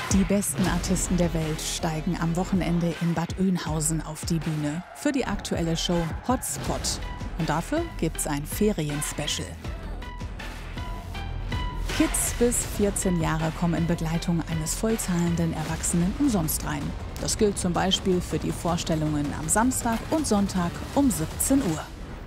Die besten Artisten der Welt steigen am Wochenende in Bad Oeynhausen auf die Bühne für die aktuelle Show Hotspot. Und dafür gibt's ein Ferien-Special. Kids bis 14 Jahre kommen in Begleitung eines vollzahlenden Erwachsenen umsonst rein. Das gilt zum Beispiel für die Vorstellungen am Samstag und Sonntag um 17 Uhr.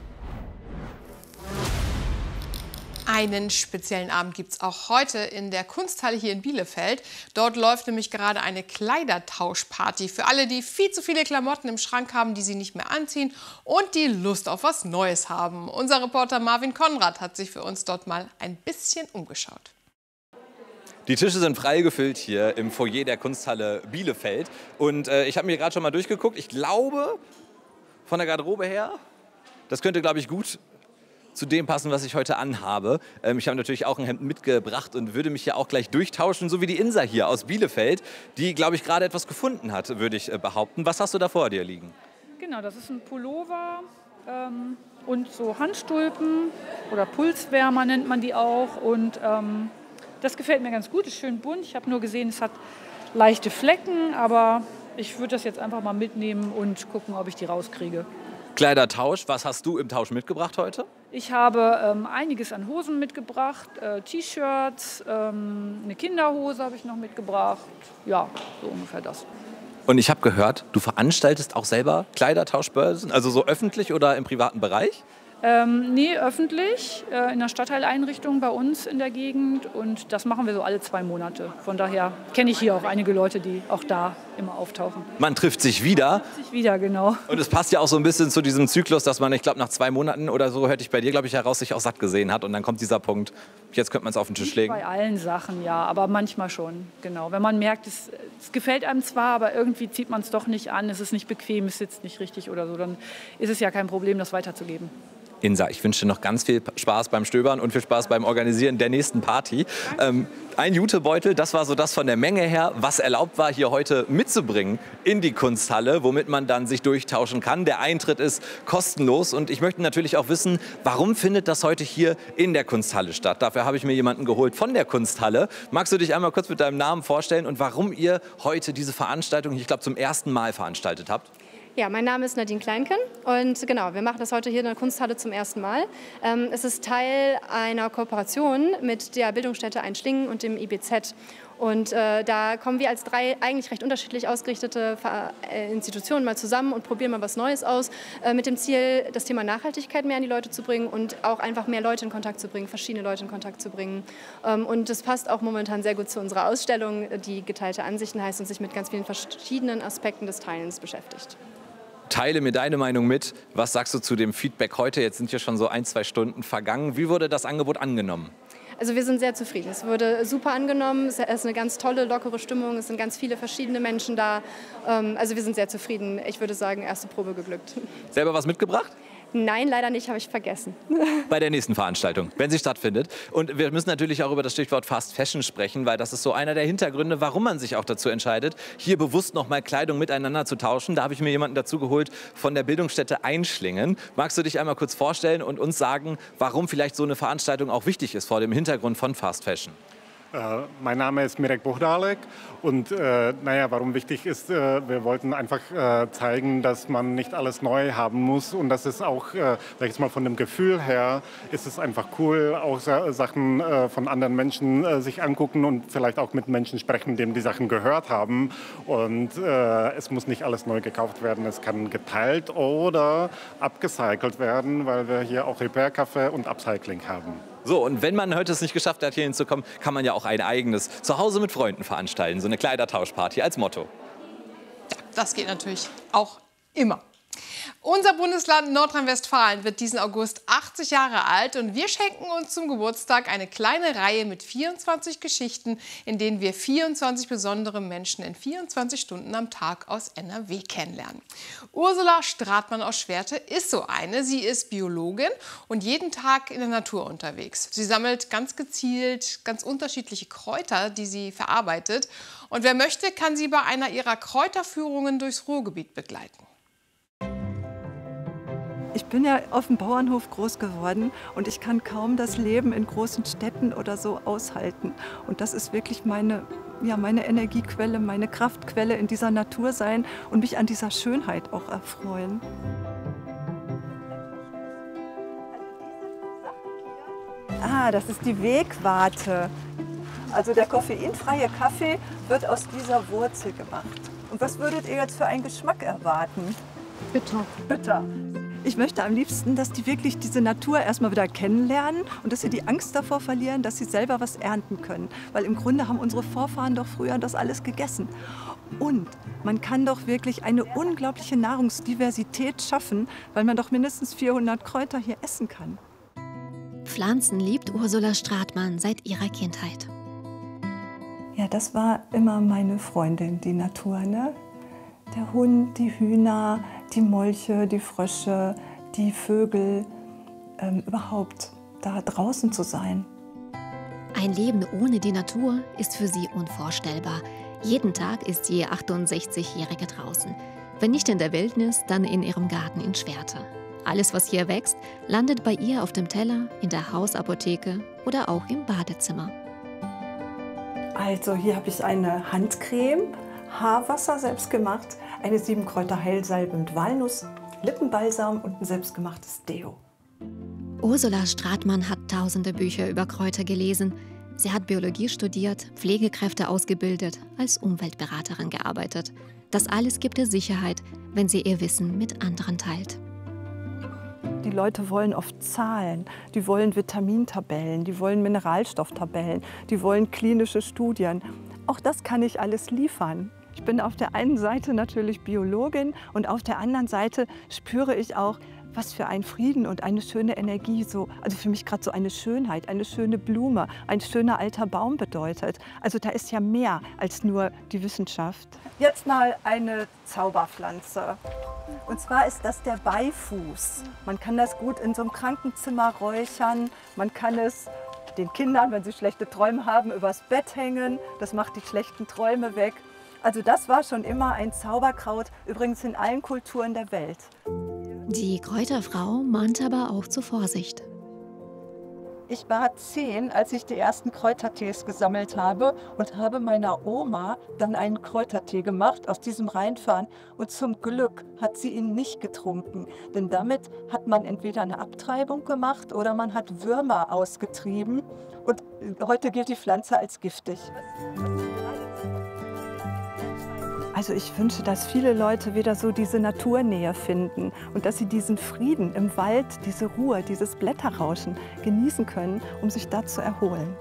Einen speziellen Abend gibt es auch heute in der Kunsthalle hier in Bielefeld. Dort läuft nämlich gerade eine Kleidertauschparty für alle, die viel zu viele Klamotten im Schrank haben, die sie nicht mehr anziehen und die Lust auf was Neues haben. Unser Reporter Marvin Konrad hat sich für uns dort mal ein bisschen umgeschaut. Die Tische sind frei gefüllt hier im Foyer der Kunsthalle Bielefeld. Und ich habe mir gerade schon mal durchgeguckt. Ich glaube, von der Garderobe her, das könnte, glaube ich, gut zu dem passen, was ich heute anhabe. Ich habe natürlich auch ein Hemd mitgebracht und würde mich hier auch gleich durchtauschen, so wie die Insa hier aus Bielefeld, die, glaube ich, gerade etwas gefunden hat, würde ich behaupten. Was hast du da vor dir liegen? Genau, das ist ein Pullover und so Handstulpen oder Pulswärmer nennt man die auch. Und das gefällt mir ganz gut, ist schön bunt. Ich habe nur gesehen, es hat leichte Flecken, aber ich würde das jetzt einfach mal mitnehmen und gucken, ob ich die rauskriege. Kleidertausch, was hast du im Tausch mitgebracht heute? Ich habe einiges an Hosen mitgebracht, T-Shirts, eine Kinderhose habe ich noch mitgebracht. Ja, so ungefähr das. Und ich habe gehört, du veranstaltest auch selber Kleidertauschbörsen, also so öffentlich oder im privaten Bereich? Nee, öffentlich, in einer Stadtteileinrichtung bei uns in der Gegend. Und das machen wir so alle 2 Monate. Von daher kenne ich hier auch einige Leute, die auch da immer auftauchen. Man trifft sich wieder. Man trifft sich wieder, genau. Und es passt ja auch so ein bisschen zu diesem Zyklus, dass man, ich glaube, nach 2 Monaten oder so, hörte ich bei dir, glaube ich, heraus, sich auch satt gesehen hat. Und dann kommt dieser Punkt, jetzt könnte man es auf den Tisch Nicht legen. bei allen Sachen, ja, aber manchmal schon, genau. Wenn man merkt, es gefällt einem zwar, aber irgendwie zieht man es doch nicht an, es ist nicht bequem, es sitzt nicht richtig oder so, dann ist es ja kein Problem, das weiterzugeben. Insa, ich wünsche dir noch ganz viel Spaß beim Stöbern und viel Spaß beim Organisieren der nächsten Party. Ein Jutebeutel, das war so das von der Menge her, was erlaubt war, hier heute mitzubringen in die Kunsthalle, womit man dann sich durchtauschen kann. Der Eintritt ist kostenlos und ich möchte natürlich auch wissen, warum findet das heute hier in der Kunsthalle statt? Dafür habe ich mir jemanden geholt von der Kunsthalle. Magst du dich einmal kurz mit deinem Namen vorstellen und warum ihr heute diese Veranstaltung, ich glaube, zum ersten Mal veranstaltet habt? Ja, mein Name ist Nadine Kleinken und genau, wir machen das heute hier in der Kunsthalle zum ersten Mal. Es ist Teil einer Kooperation mit der Bildungsstätte Einschlingen und dem IBZ. Und da kommen wir als 3 eigentlich recht unterschiedlich ausgerichtete Institutionen mal zusammen und probieren mal was Neues aus, mit dem Ziel, das Thema Nachhaltigkeit mehr an die Leute zu bringen und auch einfach mehr Leute in Kontakt zu bringen, verschiedene Leute in Kontakt zu bringen. Und das passt auch momentan sehr gut zu unserer Ausstellung, die Geteilte Ansichten heißt und sich mit ganz vielen verschiedenen Aspekten des Teilens beschäftigt. Teile mir deine Meinung mit. Was sagst du zu dem Feedback heute? Jetzt sind ja schon so 1-2 Stunden vergangen. Wie wurde das Angebot angenommen? Also wir sind sehr zufrieden. Es wurde super angenommen. Es ist eine ganz tolle, lockere Stimmung. Es sind ganz viele verschiedene Menschen da. Also wir sind sehr zufrieden. Ich würde sagen, erste Probe geglückt. Selber was mitgebracht? Nein, leider nicht, habe ich vergessen. Bei der nächsten Veranstaltung, wenn sie stattfindet. Und wir müssen natürlich auch über das Stichwort Fast Fashion sprechen, weil das ist so einer der Hintergründe, warum man sich auch dazu entscheidet, hier bewusst nochmal Kleidung miteinander zu tauschen. Da habe ich mir jemanden dazu geholt von der Bildungsstätte Einschlingen. Magst du dich einmal kurz vorstellen und uns sagen, warum vielleicht so eine Veranstaltung auch wichtig ist vor dem Hintergrund von Fast Fashion? Mein Name ist Mirek Bohdalek und warum wichtig ist, wir wollten einfach zeigen, dass man nicht alles neu haben muss und das ist auch, sag ich jetzt mal von dem Gefühl her, ist es einfach cool, auch Sachen von anderen Menschen sich angucken und vielleicht auch mit Menschen sprechen, denen die Sachen gehört haben und es muss nicht alles neu gekauft werden, es kann geteilt oder upgecycelt werden, weil wir hier auch Repair-Café und Upcycling haben. So, und wenn man heute es nicht geschafft hat, hier hinzukommen, kann man ja auch ein eigenes Zuhause mit Freunden veranstalten. So eine Kleidertauschparty als Motto. Ja, das geht natürlich auch immer. Unser Bundesland Nordrhein-Westfalen wird diesen August 80 Jahre alt und wir schenken uns zum Geburtstag eine kleine Reihe mit 24 Geschichten, in denen wir 24 besondere Menschen in 24 Stunden am Tag aus NRW kennenlernen. Ursula Stratmann aus Schwerte ist so eine. Sie ist Biologin und jeden Tag in der Natur unterwegs. Sie sammelt ganz gezielt ganz unterschiedliche Kräuter, die sie verarbeitet. Und wer möchte, kann sie bei einer ihrer Kräuterführungen durchs Ruhrgebiet begleiten. Ich bin ja auf dem Bauernhof groß geworden und ich kann kaum das Leben in großen Städten oder so aushalten. Und das ist wirklich meine ja, meine Energiequelle, meine Kraftquelle in dieser Natur sein und mich an dieser Schönheit auch erfreuen. Ah, das ist die Wegwarte. Also der koffeinfreie Kaffee wird aus dieser Wurzel gemacht. Und was würdet ihr jetzt für einen Geschmack erwarten? Bitter. Bitter. Ich möchte am liebsten, dass die wirklich diese Natur erstmal wieder kennenlernen und dass sie die Angst davor verlieren, dass sie selber was ernten können. Weil im Grunde haben unsere Vorfahren doch früher das alles gegessen. Und man kann doch wirklich eine unglaubliche Nahrungsdiversität schaffen, weil man doch mindestens 400 Kräuter hier essen kann. Pflanzen liebt Ursula Stratmann seit ihrer Kindheit. Ja, das war immer meine Freundin, die Natur, ne? Der Hund, die Hühner, die Molche, die Frösche, die Vögel, überhaupt da draußen zu sein. Ein Leben ohne die Natur ist für sie unvorstellbar. Jeden Tag ist die 68-Jährige draußen. Wenn nicht in der Wildnis, dann in ihrem Garten in Schwerte. Alles, was hier wächst, landet bei ihr auf dem Teller, in der Hausapotheke oder auch im Badezimmer. Also hier habe ich eine Handcreme, Haarwasser selbst gemacht, eine 7-Kräuter-Heilsalbe mit Walnuss, Lippenbalsam und ein selbstgemachtes Deo. Ursula Stratmann hat tausende Bücher über Kräuter gelesen. Sie hat Biologie studiert, Pflegekräfte ausgebildet, als Umweltberaterin gearbeitet. Das alles gibt ihr Sicherheit, wenn sie ihr Wissen mit anderen teilt. Die Leute wollen oft Zahlen, die wollen Vitamintabellen, die wollen Mineralstofftabellen, die wollen klinische Studien. Auch das kann ich alles liefern. Ich bin auf der einen Seite natürlich Biologin und auf der anderen Seite spüre ich auch, was für ein Frieden und eine schöne Energie, also für mich gerade so eine Schönheit, eine schöne Blume, ein schöner alter Baum bedeutet. Also da ist ja mehr als nur die Wissenschaft. Jetzt mal eine Zauberpflanze. Und zwar ist das der Beifuß. Man kann das gut in so einem Krankenzimmer räuchern, man kann es den Kindern, wenn sie schlechte Träume haben, übers Bett hängen. Das macht die schlechten Träume weg. Also das war schon immer ein Zauberkraut, übrigens in allen Kulturen der Welt. Die Kräuterfrau mahnt aber auch zur Vorsicht. Ich war 10, als ich die ersten Kräutertees gesammelt habe und habe meiner Oma dann einen Kräutertee gemacht aus diesem Rheinfahren. Und zum Glück hat sie ihn nicht getrunken, denn damit hat man entweder eine Abtreibung gemacht oder man hat Würmer ausgetrieben. Und heute gilt die Pflanze als giftig. Also ich wünsche, dass viele Leute wieder so diese Naturnähe finden und dass sie diesen Frieden im Wald, diese Ruhe, dieses Blätterrauschen genießen können, um sich da zu erholen.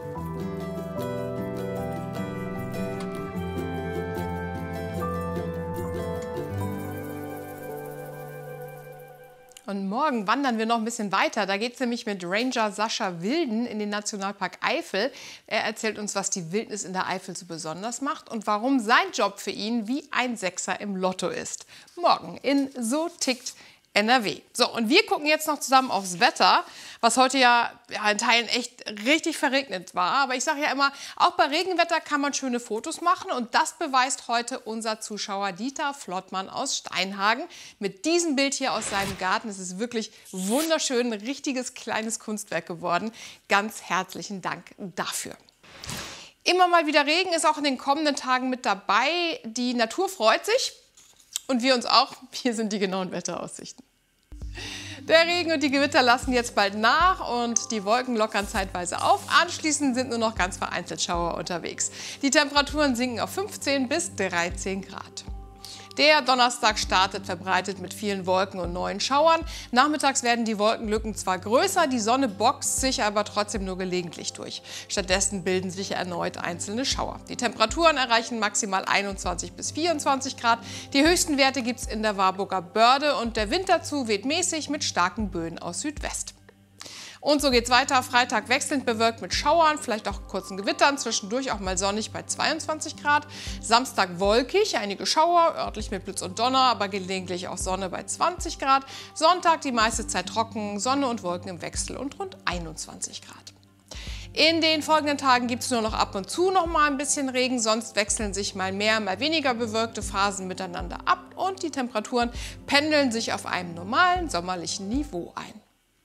Und morgen wandern wir noch ein bisschen weiter. Da geht es nämlich mit Ranger Sascha Wilden in den Nationalpark Eifel. Er erzählt uns, was die Wildnis in der Eifel so besonders macht und warum sein Job für ihn wie ein Sechser im Lotto ist. Morgen in So tickt NRW. So, und wir gucken jetzt noch zusammen aufs Wetter, was heute ja in Teilen echt richtig verregnet war. Aber ich sage ja immer, auch bei Regenwetter kann man schöne Fotos machen. Und das beweist heute unser Zuschauer Dieter Flottmann aus Steinhagen mit diesem Bild hier aus seinem Garten. Es ist wirklich wunderschön, ein richtiges kleines Kunstwerk geworden. Ganz herzlichen Dank dafür. Immer mal wieder Regen ist auch in den kommenden Tagen mit dabei. Die Natur freut sich. Und wir uns auch. Hier sind die genauen Wetteraussichten. Der Regen und die Gewitter lassen jetzt bald nach und die Wolken lockern zeitweise auf. Anschließend sind nur noch ganz vereinzelt Schauer unterwegs. Die Temperaturen sinken auf 15 bis 13 Grad. Der Donnerstag startet verbreitet mit vielen Wolken und neuen Schauern. Nachmittags werden die Wolkenlücken zwar größer, die Sonne boxt sich aber trotzdem nur gelegentlich durch. Stattdessen bilden sich erneut einzelne Schauer. Die Temperaturen erreichen maximal 21 bis 24 Grad. Die höchsten Werte gibt es in der Warburger Börde und der Wind dazu weht mäßig mit starken Böen aus Südwest. Und so geht's weiter. Freitag wechselnd bewölkt mit Schauern, vielleicht auch kurzen Gewittern, zwischendurch auch mal sonnig bei 22 Grad. Samstag wolkig, einige Schauer, örtlich mit Blitz und Donner, aber gelegentlich auch Sonne bei 20 Grad. Sonntag die meiste Zeit trocken, Sonne und Wolken im Wechsel und rund 21 Grad. In den folgenden Tagen gibt es nur noch ab und zu noch mal ein bisschen Regen, sonst wechseln sich mal mehr, mal weniger bewölkte Phasen miteinander ab und die Temperaturen pendeln sich auf einem normalen sommerlichen Niveau ein.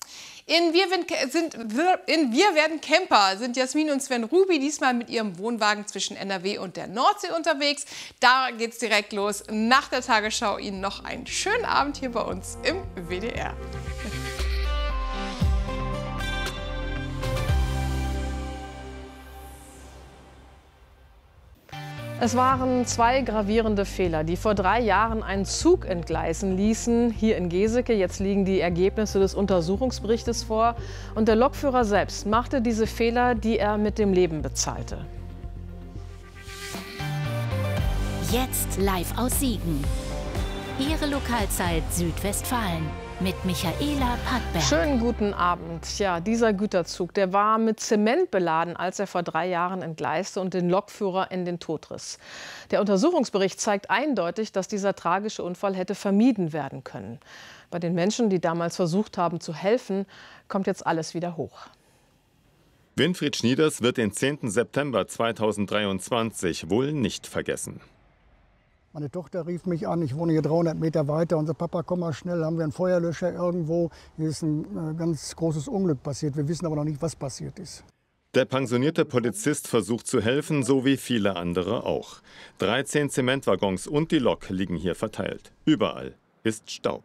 In Wir werden Camper sind Jasmin und Sven Ruby diesmal mit ihrem Wohnwagen zwischen NRW und der Nordsee unterwegs. Da geht's direkt los. Nach der Tagesschau Ihnen noch einen schönen Abend hier bei uns im WDR. Es waren zwei gravierende Fehler, die vor 3 Jahren einen Zug entgleisen ließen, hier in Geseke. Jetzt liegen die Ergebnisse des Untersuchungsberichtes vor. Und der Lokführer selbst machte diese Fehler, die er mit dem Leben bezahlte. Jetzt live aus Siegen. Ihre Lokalzeit Südwestfalen mit Michaela Packberg. Schönen guten Abend. Ja, dieser Güterzug, der war mit Zement beladen, als er vor 3 Jahren entgleiste und den Lokführer in den Tod riss. Der Untersuchungsbericht zeigt eindeutig, dass dieser tragische Unfall hätte vermieden werden können. Bei den Menschen, die damals versucht haben zu helfen, kommt jetzt alles wieder hoch. Winfried Schnieders wird den 10. September 2023 wohl nicht vergessen. Meine Tochter rief mich an, ich wohne hier 300 Meter weiter und sagt, Papa, komm mal schnell, haben wir einen Feuerlöscher irgendwo? Hier ist ein ganz großes Unglück passiert, wir wissen aber noch nicht, was passiert ist. Der pensionierte Polizist versucht zu helfen, so wie viele andere auch. 13 Zementwaggons und die Lok liegen hier verteilt. Überall ist Staub.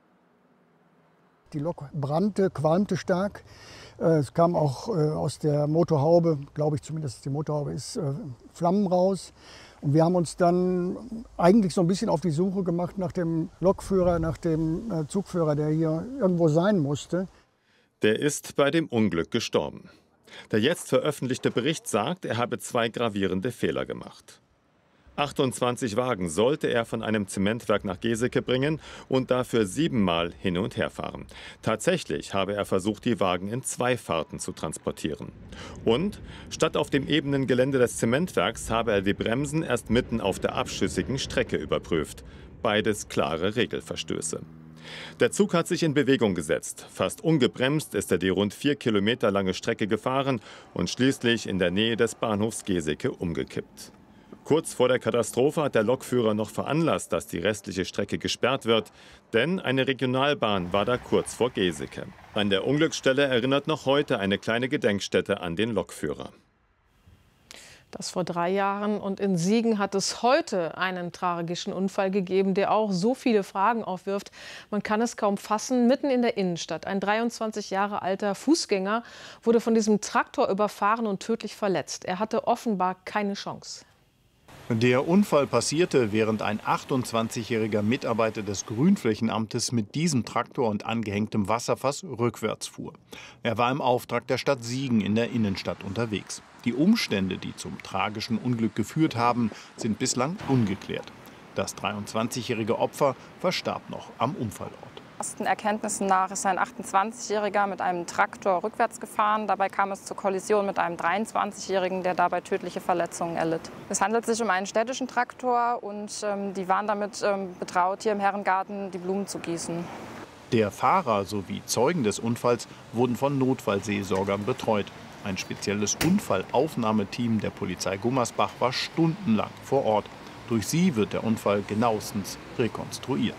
Die Lok brannte, qualmte stark. Es kam auch aus der Motorhaube, glaube ich zumindest, die Motorhaube ist Flammen raus. Und wir haben uns dann eigentlich so ein bisschen auf die Suche gemacht nach dem Lokführer, nach dem Zugführer, der hier irgendwo sein musste. Der ist bei dem Unglück gestorben. Der jetzt veröffentlichte Bericht sagt, er habe 2 gravierende Fehler gemacht. 28 Wagen sollte er von einem Zementwerk nach Geseke bringen und dafür 7-mal hin und her fahren. Tatsächlich habe er versucht, die Wagen in 2 Fahrten zu transportieren. Und statt auf dem ebenen Gelände des Zementwerks habe er die Bremsen erst mitten auf der abschüssigen Strecke überprüft. Beides klare Regelverstöße. Der Zug hat sich in Bewegung gesetzt. Fast ungebremst ist er die rund 4 Kilometer lange Strecke gefahren und schließlich in der Nähe des Bahnhofs Geseke umgekippt. Kurz vor der Katastrophe hat der Lokführer noch veranlasst, dass die restliche Strecke gesperrt wird, denn eine Regionalbahn war da kurz vor Geseke. An der Unglücksstelle erinnert noch heute eine kleine Gedenkstätte an den Lokführer. Das vor 3 Jahren, und in Siegen hat es heute einen tragischen Unfall gegeben, der auch so viele Fragen aufwirft. Man kann es kaum fassen, mitten in der Innenstadt. Ein 23 Jahre alter Fußgänger wurde von diesem Traktor überfahren und tödlich verletzt. Er hatte offenbar keine Chance. Der Unfall passierte, während ein 28-jähriger Mitarbeiter des Grünflächenamtes mit diesem Traktor und angehängtem Wasserfass rückwärts fuhr. Er war im Auftrag der Stadt Siegen in der Innenstadt unterwegs. Die Umstände, die zum tragischen Unglück geführt haben, sind bislang ungeklärt. Das 23-jährige Opfer verstarb noch am Unfallort. Ersten Erkenntnissen nach ist ein 28-Jähriger mit einem Traktor rückwärts gefahren. Dabei kam es zur Kollision mit einem 23-Jährigen, der dabei tödliche Verletzungen erlitt. Es handelt sich um einen städtischen Traktor und die waren damit betraut, hier im Herrengarten die Blumen zu gießen. Der Fahrer sowie Zeugen des Unfalls wurden von Notfallseelsorgern betreut. Ein spezielles Unfallaufnahmeteam der Polizei Gummersbach war stundenlang vor Ort. Durch sie wird der Unfall genauestens rekonstruiert.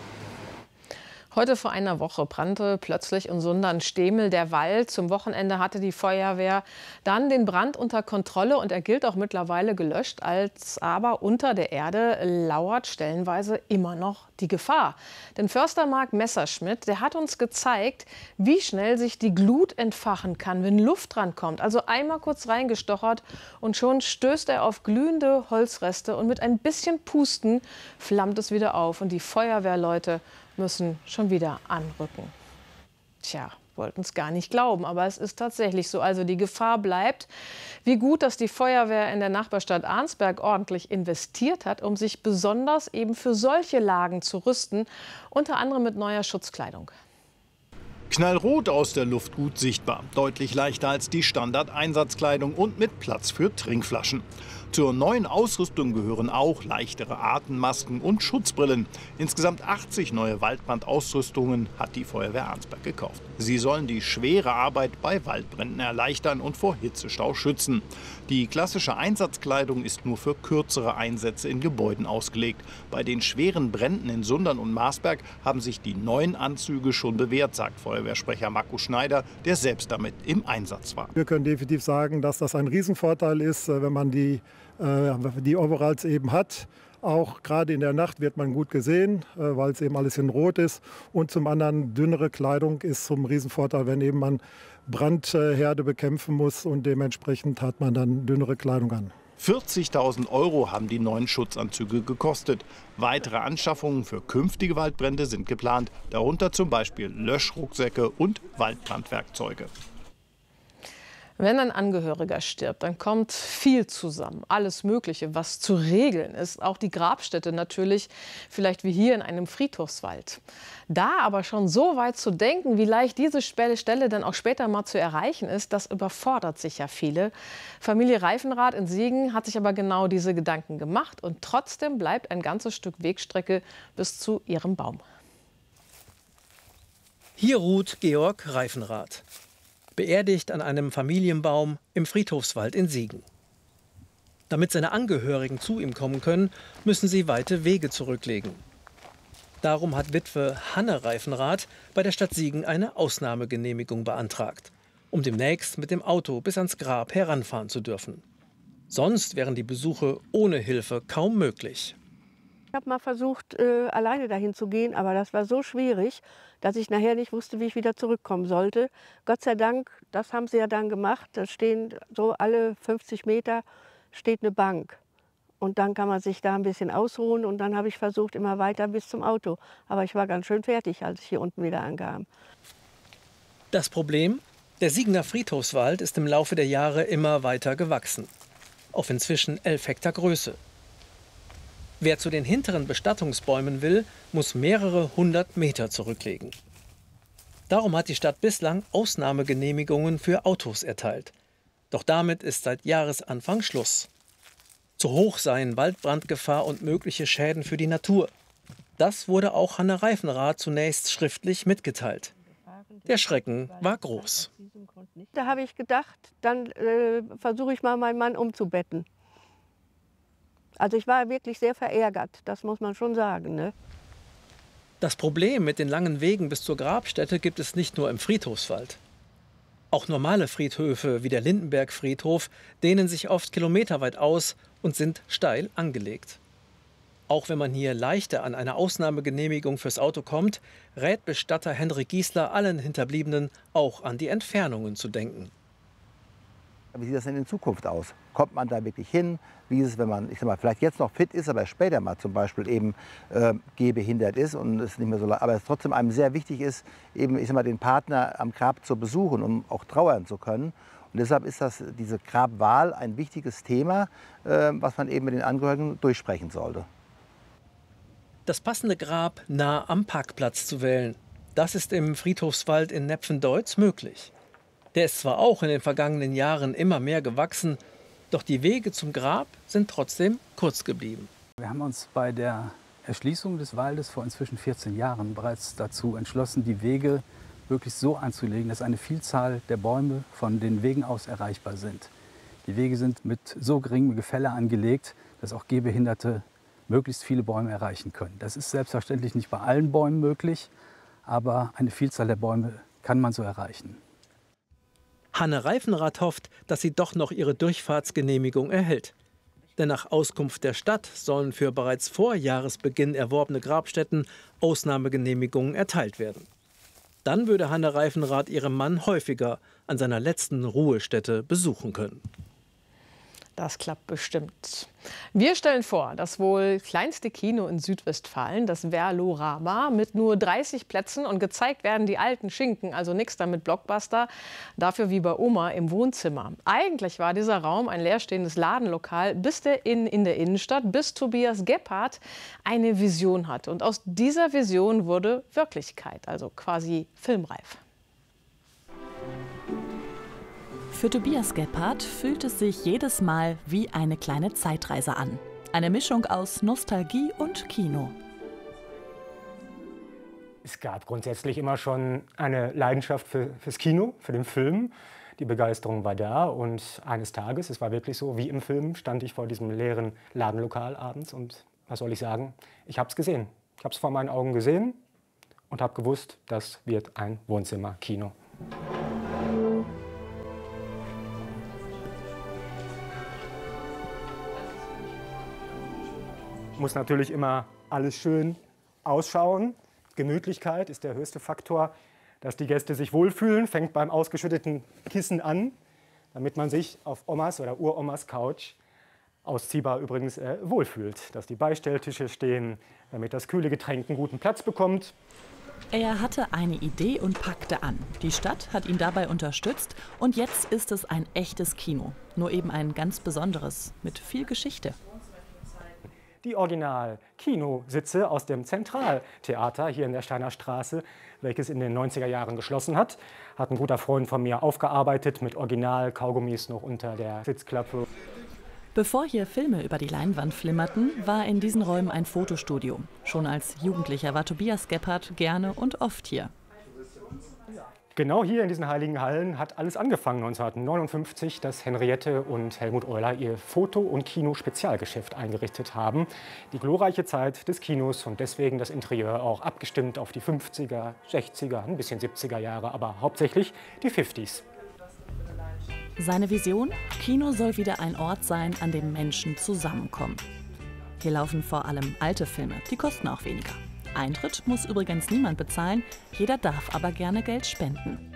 Heute vor einer Woche brannte plötzlich in Sundern-Stemel der Wald. Zum Wochenende hatte die Feuerwehr dann den Brand unter Kontrolle und er gilt auch mittlerweile gelöscht. Aber unter der Erde lauert stellenweise immer noch die Gefahr. Denn Förster Marc Messerschmidt, der hat uns gezeigt, wie schnell sich die Glut entfachen kann, wenn Luft drankommt. Also einmal kurz reingestochert und schon stößt er auf glühende Holzreste und mit ein bisschen Pusten flammt es wieder auf und die Feuerwehrleute müssen schon wieder anrücken. Tja, wollten es gar nicht glauben, aber es ist tatsächlich so. Also die Gefahr bleibt. Wie gut, dass die Feuerwehr in der Nachbarstadt Arnsberg ordentlich investiert hat, um sich besonders eben für solche Lagen zu rüsten, unter anderem mit neuer Schutzkleidung. Knallrot aus der Luft gut sichtbar, deutlich leichter als die Standardeinsatzkleidung und mit Platz für Trinkflaschen. Zur neuen Ausrüstung gehören auch leichtere Atemmasken und Schutzbrillen. Insgesamt 80 neue Waldbrandausrüstungen hat die Feuerwehr Arnsberg gekauft. Sie sollen die schwere Arbeit bei Waldbränden erleichtern und vor Hitzestau schützen. Die klassische Einsatzkleidung ist nur für kürzere Einsätze in Gebäuden ausgelegt. Bei den schweren Bränden in Sundern und Marsberg haben sich die neuen Anzüge schon bewährt, sagt Feuerwehrsprecher Markus Schneider, der selbst damit im Einsatz war. Wir können definitiv sagen, dass das ein Riesenvorteil ist, wenn man die Overalls eben hat. Auch gerade in der Nacht wird man gut gesehen, weil es eben alles in Rot ist. Und zum anderen, dünnere Kleidung ist zum Riesenvorteil, wenn eben man Brandherde bekämpfen muss. Und dementsprechend hat man dann dünnere Kleidung an. 40.000 € haben die neuen Schutzanzüge gekostet. Weitere Anschaffungen für künftige Waldbrände sind geplant, darunter zum Beispiel Löschrucksäcke und Waldbrandwerkzeuge. Wenn ein Angehöriger stirbt, dann kommt viel zusammen. Alles Mögliche, was zu regeln ist. Auch die Grabstätte natürlich, vielleicht wie hier in einem Friedhofswald. Da aber schon so weit zu denken, wie leicht diese Stelle dann auch später mal zu erreichen ist, das überfordert sicher viele. Familie Reifenrath in Siegen hat sich aber genau diese Gedanken gemacht. Und trotzdem bleibt ein ganzes Stück Wegstrecke bis zu ihrem Baum. Hier ruht Georg Reifenrath, beerdigt an einem Familienbaum im Friedhofswald in Siegen. Damit seine Angehörigen zu ihm kommen können, müssen sie weite Wege zurücklegen. Darum hat Witwe Hanne Reifenrath bei der Stadt Siegen eine Ausnahmegenehmigung beantragt, um demnächst mit dem Auto bis ans Grab heranfahren zu dürfen. Sonst wären die Besuche ohne Hilfe kaum möglich. Ich habe mal versucht, alleine dahin zu gehen, aber das war so schwierig, dass ich nachher nicht wusste, wie ich wieder zurückkommen sollte. Gott sei Dank, das haben sie ja dann gemacht, da stehen so alle 50 Meter steht eine Bank. Und dann kann man sich da ein bisschen ausruhen und dann habe ich versucht, immer weiter bis zum Auto. Aber ich war ganz schön fertig, als ich hier unten wieder ankam. Das Problem? Der Siegener Friedhofswald ist im Laufe der Jahre immer weiter gewachsen. Auf inzwischen 11 Hektar Größe. Wer zu den hinteren Bestattungsbäumen will, muss mehrere 100 Meter zurücklegen. Darum hat die Stadt bislang Ausnahmegenehmigungen für Autos erteilt. Doch damit ist seit Jahresanfang Schluss. Zu hoch seien Waldbrandgefahr und mögliche Schäden für die Natur. Das wurde auch Hanne Reifenrath zunächst schriftlich mitgeteilt. Der Schrecken war groß. Da habe ich gedacht, dann versuche ich mal, meinen Mann umzubetten. Also ich war wirklich sehr verärgert, das muss man schon sagen, ne? Das Problem mit den langen Wegen bis zur Grabstätte gibt es nicht nur im Friedhofswald. Auch normale Friedhöfe wie der Lindenberg-Friedhof dehnen sich oft kilometerweit aus und sind steil angelegt. Auch wenn man hier leichter an eine Ausnahmegenehmigung fürs Auto kommt, rät Bestatter Henrik Giesler allen Hinterbliebenen, auch an die Entfernungen zu denken. Wie sieht das denn in Zukunft aus? Kommt man da wirklich hin? Wie ist es, wenn man, ich sag mal, vielleicht jetzt noch fit ist, aber später mal zum Beispiel eben gehbehindert ist und es nicht mehr so, aber es trotzdem einem sehr wichtig ist, eben, ich sag mal, den Partner am Grab zu besuchen, um auch trauern zu können. Und deshalb ist diese Grabwahl ein wichtiges Thema, was man eben mit den Angehörigen durchsprechen sollte. Das passende Grab nah am Parkplatz zu wählen, das ist im Friedhofswald in Nepfendeutz möglich. Der ist zwar auch in den vergangenen Jahren immer mehr gewachsen, doch die Wege zum Grab sind trotzdem kurz geblieben. Wir haben uns bei der Erschließung des Waldes vor inzwischen 14 Jahren bereits dazu entschlossen, die Wege wirklich so anzulegen, dass eine Vielzahl der Bäume von den Wegen aus erreichbar sind. Die Wege sind mit so geringem Gefälle angelegt, dass auch Gehbehinderte möglichst viele Bäume erreichen können. Das ist selbstverständlich nicht bei allen Bäumen möglich, aber eine Vielzahl der Bäume kann man so erreichen. Hanne Reifenrath hofft, dass sie doch noch ihre Durchfahrtsgenehmigung erhält. Denn nach Auskunft der Stadt sollen für bereits vor Jahresbeginn erworbene Grabstätten Ausnahmegenehmigungen erteilt werden. Dann würde Hanne Reifenrath ihren Mann häufiger an seiner letzten Ruhestätte besuchen können. Das klappt bestimmt. Wir stellen vor, das wohl kleinste Kino in Südwestfalen, das Verlorama, mit nur 30 Plätzen und gezeigt werden die alten Schinken, also nichts da mit Blockbuster, dafür wie bei Oma im Wohnzimmer. Eigentlich war dieser Raum ein leerstehendes Ladenlokal, bis in der Innenstadt, bis Tobias Gebhardt eine Vision hatte. Und aus dieser Vision wurde Wirklichkeit, also quasi filmreif. Für Tobias Gebhardt fühlt es sich jedes Mal wie eine kleine Zeitreise an. Eine Mischung aus Nostalgie und Kino. Es gab grundsätzlich immer schon eine Leidenschaft fürs Kino, für den Film. Die Begeisterung war da und eines Tages, es war wirklich so wie im Film, stand ich vor diesem leeren Ladenlokal abends und was soll ich sagen, ich habe es gesehen. Ich habe es vor meinen Augen gesehen und habe gewusst, das wird ein Wohnzimmerkino. Muss natürlich immer alles schön ausschauen. Gemütlichkeit ist der höchste Faktor, dass die Gäste sich wohlfühlen. Fängt beim ausgeschütteten Kissen an, damit man sich auf Omas oder Uromas Couch, ausziehbar übrigens, wohlfühlt. Dass die Beistelltische stehen, damit das kühle Getränk einen guten Platz bekommt. Er hatte eine Idee und packte an. Die Stadt hat ihn dabei unterstützt und jetzt ist es ein echtes Kino. Nur eben ein ganz besonderes, mit viel Geschichte. Die Original-Kinositze aus dem Zentraltheater hier in der Steiner Straße, welches in den 90er Jahren geschlossen hat ein guter Freund von mir aufgearbeitet mit Original-Kaugummis noch unter der Sitzklappe. Bevor hier Filme über die Leinwand flimmerten, war in diesen Räumen ein Fotostudio. Schon als Jugendlicher war Tobias Gebhardt gerne und oft hier. Genau hier in diesen heiligen Hallen hat alles angefangen 1959, dass Henriette und Helmut Euler ihr Foto- und Kino-Spezialgeschäft eingerichtet haben. Die glorreiche Zeit des Kinos und deswegen das Interieur auch abgestimmt auf die 50er, 60er, ein bisschen 70er Jahre, aber hauptsächlich die 50s. Seine Vision? Kino soll wieder ein Ort sein, an dem Menschen zusammenkommen. Hier laufen vor allem alte Filme, die kosten auch weniger. Eintritt muss übrigens niemand bezahlen, jeder darf aber gerne Geld spenden.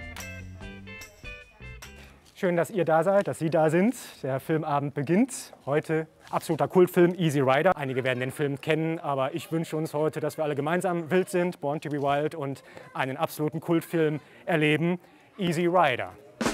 Schön, dass ihr da seid, dass Sie da sind. Der Filmabend beginnt. Heute absoluter Kultfilm Easy Rider. Einige werden den Film kennen, aber ich wünsche uns heute, dass wir alle gemeinsam wild sind, Born to be Wild und einen absoluten Kultfilm erleben, Easy Rider.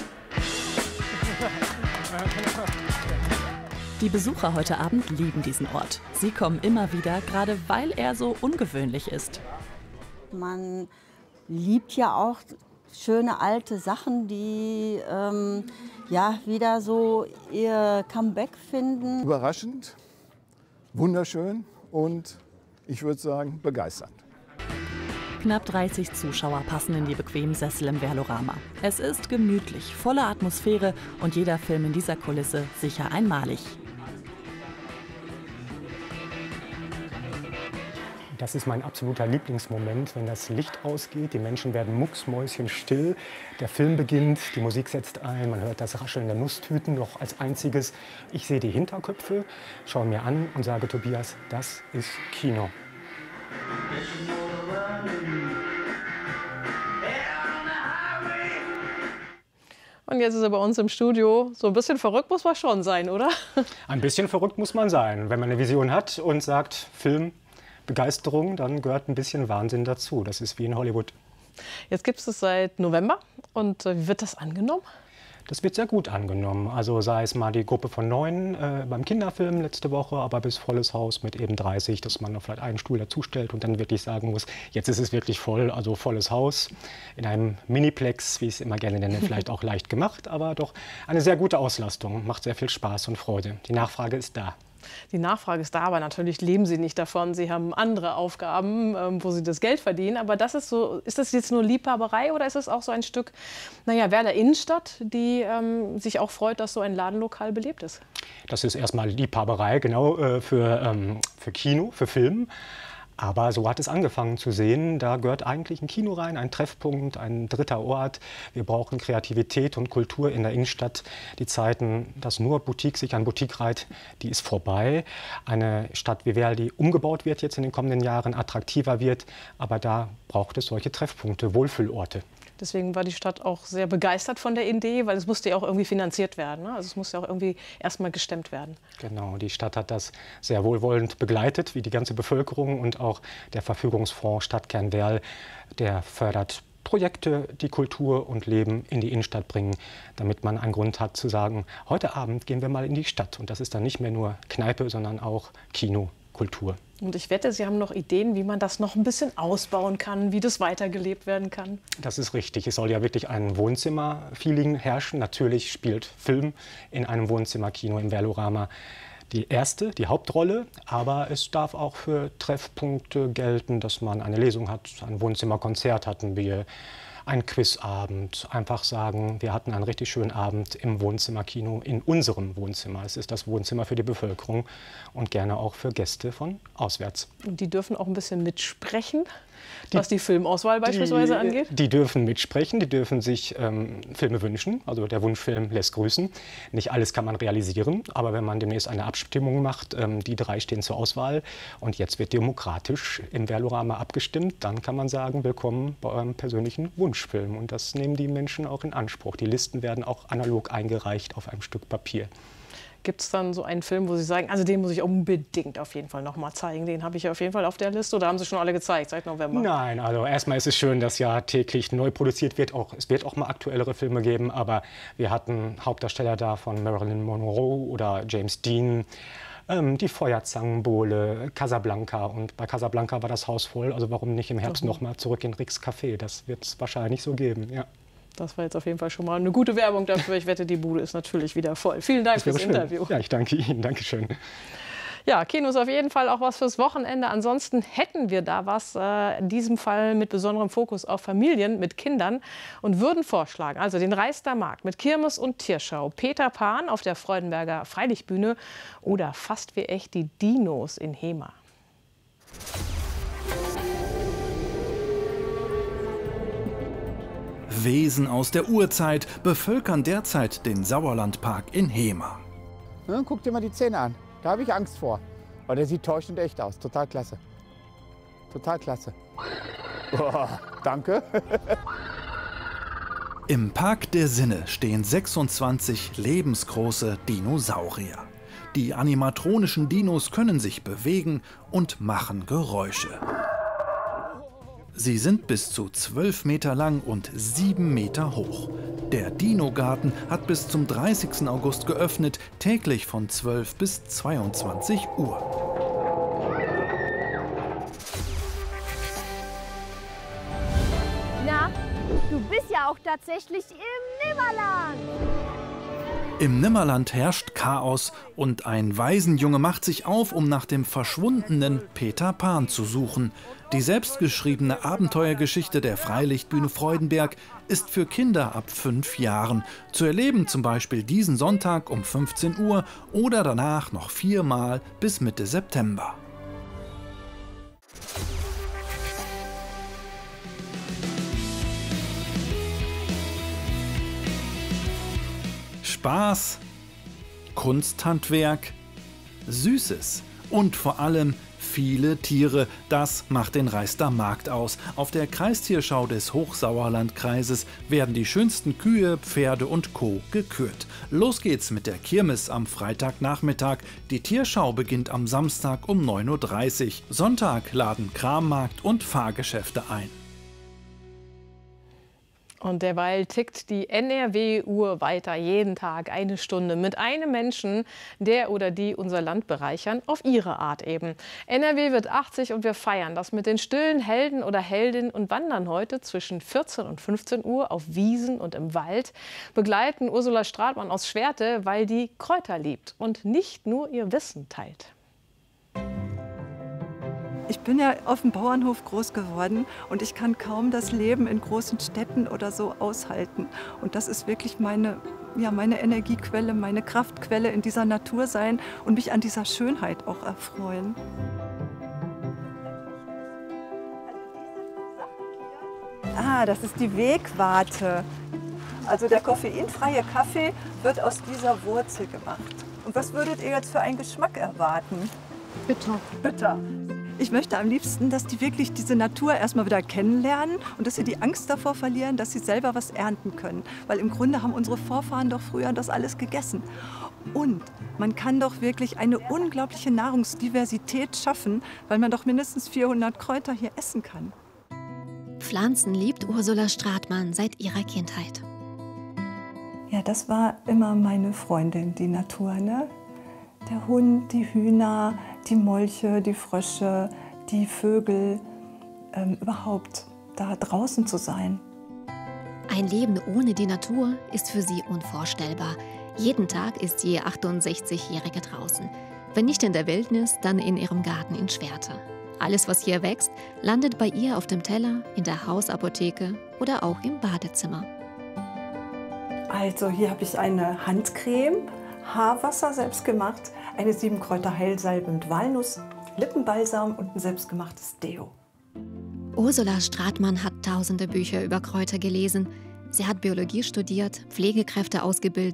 Die Besucher heute Abend lieben diesen Ort. Sie kommen immer wieder, gerade weil er so ungewöhnlich ist. Man liebt ja auch schöne alte Sachen, die ja, wieder so ihr Comeback finden. Überraschend, wunderschön und ich würde sagen begeisternd. Knapp 30 Zuschauer passen in die bequemen Sessel im Verlorama. Es ist gemütlich, voller Atmosphäre und jeder Film in dieser Kulisse sicher einmalig. Das ist mein absoluter Lieblingsmoment, wenn das Licht ausgeht, die Menschen werden mucksmäuschenstill, der Film beginnt, die Musik setzt ein, man hört das Rascheln der Nusstüten noch als einziges. Ich sehe die Hinterköpfe, schaue mir an und sage, Tobias, das ist Kino. Und jetzt ist er bei uns im Studio. So ein bisschen verrückt muss man schon sein, oder? Ein bisschen verrückt muss man sein. Wenn man eine Vision hat und sagt, Film, Begeisterung, dann gehört ein bisschen Wahnsinn dazu. Das ist wie in Hollywood. Jetzt gibt es das seit November. Und wie wird das angenommen? Das wird sehr gut angenommen. Also sei es mal die Gruppe von 9 beim Kinderfilm letzte Woche, aber bis volles Haus mit eben 30, dass man noch vielleicht einen Stuhl dazustellt und dann wirklich sagen muss, jetzt ist es wirklich voll, also volles Haus. In einem Miniplex, wie ich es immer gerne nenne, vielleicht auch leicht gemacht, aber doch eine sehr gute Auslastung. Macht sehr viel Spaß und Freude. Die Nachfrage ist da. Die Nachfrage ist da, aber natürlich leben Sie nicht davon. Sie haben andere Aufgaben, wo Sie das Geld verdienen. Aber das ist so, ist das jetzt nur Liebhaberei oder ist es auch so ein Stück, naja, Werder Innenstadt, die sich auch freut, dass so ein Ladenlokal belebt ist? Das ist erstmal Liebhaberei, genau, für Kino, für Film. Aber so hat es angefangen zu sehen. Da gehört eigentlich ein Kino rein, ein Treffpunkt, ein dritter Ort. Wir brauchen Kreativität und Kultur in der Innenstadt. Die Zeiten, dass nur Boutique sich an Boutique reiht, die ist vorbei. Eine Stadt wie Werl, die umgebaut wird jetzt in den kommenden Jahren, attraktiver wird. Aber da braucht es solche Treffpunkte, Wohlfühlorte. Deswegen war die Stadt auch sehr begeistert von der Idee, weil es musste ja auch irgendwie finanziert werden. Ne? Also es musste ja auch irgendwie erstmal gestemmt werden. Genau, die Stadt hat das sehr wohlwollend begleitet, wie die ganze Bevölkerung und auch der Verfügungsfonds Stadtkern Werl, der fördert Projekte, die Kultur und Leben in die Innenstadt bringen, damit man einen Grund hat zu sagen, heute Abend gehen wir mal in die Stadt. Und das ist dann nicht mehr nur Kneipe, sondern auch Kino, Kultur. Und ich wette, Sie haben noch Ideen, wie man das noch ein bisschen ausbauen kann, wie das weitergelebt werden kann. Das ist richtig. Es soll ja wirklich ein Wohnzimmer-Feeling herrschen. Natürlich spielt Film in einem Wohnzimmerkino im Verlorama die Hauptrolle, aber es darf auch für Treffpunkte gelten, dass man eine Lesung hat, ein Wohnzimmerkonzert hatten wir, ein Quizabend, einfach sagen, wir hatten einen richtig schönen Abend im Wohnzimmerkino, in unserem Wohnzimmer. Es ist das Wohnzimmer für die Bevölkerung und gerne auch für Gäste von auswärts. Und die dürfen auch ein bisschen mitsprechen, was die Filmauswahl beispielsweise angeht? Die dürfen mitsprechen, die dürfen sich Filme wünschen. Also der Wunschfilm lässt grüßen. Nicht alles kann man realisieren, aber wenn man demnächst eine Abstimmung macht, die 3 stehen zur Auswahl und jetzt wird demokratisch im Verlorama abgestimmt, dann kann man sagen, willkommen bei eurem persönlichen Wunschfilm. Und das nehmen die Menschen auch in Anspruch. Die Listen werden auch analog eingereicht auf einem Stück Papier. Gibt es dann so einen Film, wo Sie sagen, also den muss ich unbedingt auf jeden Fall noch mal zeigen, den habe ich auf jeden Fall auf der Liste, oder haben Sie schon alle gezeigt seit November? Nein, also erstmal ist es schön, dass ja täglich neu produziert wird. Es wird auch mal aktuellere Filme geben, aber wir hatten Hauptdarsteller da von Marilyn Monroe oder James Dean, die Feuerzangenbowle, Casablanca, und bei Casablanca war das Haus voll, also warum nicht im Herbst noch mal zurück in Ricks Café, das wird es wahrscheinlich so geben, ja. Das war jetzt auf jeden Fall schon mal eine gute Werbung dafür. Ich wette, die Bude ist natürlich wieder voll. Vielen Dank fürs Interview. Ja, ich danke Ihnen. Dankeschön. Ja, Kino ist auf jeden Fall auch was fürs Wochenende. Ansonsten hätten wir da was, in diesem Fall mit besonderem Fokus auf Familien mit Kindern, und würden vorschlagen, also den Reister Markt mit Kirmes und Tierschau, Peter Pan auf der Freudenberger Freilichtbühne oder fast wie echt die Dinos in Hemer. Wesen aus der Urzeit bevölkern derzeit den Sauerlandpark in Hemer. Ja, guck dir mal die Zähne an. Da habe ich Angst vor. Aber der sieht täuschend echt aus. Total klasse. Total klasse. Oh, danke. Im Park der Sinne stehen 26 lebensgroße Dinosaurier. Die animatronischen Dinos können sich bewegen und machen Geräusche. Sie sind bis zu 12 Meter lang und 7 Meter hoch. Der Dino-Garten hat bis zum 30. August geöffnet, täglich von 12 bis 22 Uhr. Na, du bist ja auch tatsächlich im Nimmerland. Im Nimmerland herrscht Chaos und ein Waisenjunge macht sich auf, um nach dem verschwundenen Peter Pan zu suchen. Die selbstgeschriebene Abenteuergeschichte der Freilichtbühne Freudenberg ist für Kinder ab 5 Jahren. Zu erleben zum Beispiel diesen Sonntag um 15 Uhr oder danach noch 4-mal bis Mitte September. Spaß, Kunsthandwerk, Süßes und vor allem viele Tiere, das macht den Reister Markt aus. Auf der Kreistierschau des Hochsauerlandkreises werden die schönsten Kühe, Pferde und Co. gekürt. Los geht's mit der Kirmes am Freitagnachmittag. Die Tierschau beginnt am Samstag um 9:30 Uhr. Sonntag laden Krammarkt und Fahrgeschäfte ein. Und derweil tickt die NRW-Uhr weiter, jeden Tag 1 Stunde mit einem Menschen, der oder die unser Land bereichern, auf ihre Art eben. NRW wird 80 und wir feiern das mit den stillen Helden oder Heldinnen und wandern heute zwischen 14 und 15 Uhr auf Wiesen und im Wald, begleiten Ursula Stratmann aus Schwerte, weil die Kräuter liebt und nicht nur ihr Wissen teilt. Ich bin ja auf dem Bauernhof groß geworden und ich kann kaum das Leben in großen Städten oder so aushalten. Und das ist wirklich meine Energiequelle, meine Kraftquelle, in dieser Natur sein und mich an dieser Schönheit auch erfreuen. Ah, das ist die Wegwarte. Also der koffeinfreie Kaffee wird aus dieser Wurzel gemacht. Und was würdet ihr jetzt für einen Geschmack erwarten? Bitter. Bitter. Ich möchte am liebsten, dass die wirklich diese Natur erstmal wieder kennenlernen und dass sie die Angst davor verlieren, dass sie selber was ernten können. Weil im Grunde haben unsere Vorfahren doch früher das alles gegessen. Und man kann doch wirklich eine unglaubliche Nahrungsdiversität schaffen, weil man doch mindestens 400 Kräuter hier essen kann. Pflanzen liebt Ursula Stratmann seit ihrer Kindheit. Ja, das war immer meine Freundin, die Natur, ne? Der Hund, die Hühner, die Molche, die Frösche, die Vögel, überhaupt da draußen zu sein. Ein Leben ohne die Natur ist für sie unvorstellbar. Jeden Tag ist je 68-Jährige draußen. Wenn nicht in der Wildnis, dann in ihrem Garten in Schwerte. Alles, was hier wächst, landet bei ihr auf dem Teller, in der Hausapotheke oder auch im Badezimmer. Also hier habe ich eine Handcreme, Haarwasser selbst gemacht, eine 7-Kräuter-Heilsalbe mit Walnuss, Lippenbalsam und ein selbstgemachtes Deo. Ursula Stratmann hat tausende Bücher über Kräuter gelesen. Sie hat Biologie studiert, Pflegekräfte ausgebildet